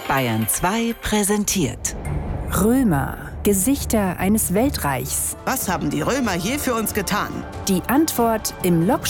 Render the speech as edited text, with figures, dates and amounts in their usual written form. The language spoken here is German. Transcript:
Bayern 2 präsentiert Römer, Gesichter eines Weltreichs. Was haben die Römer je für uns getan? Die Antwort im